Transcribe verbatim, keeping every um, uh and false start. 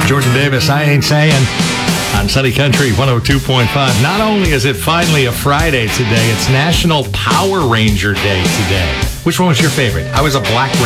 Jordan Davis, I Ain't Saying, on Sunny Country one oh two point five. Not only is it finally a Friday today, it's National Power Ranger Day today. Which one was your favorite? I was a Black Ranger.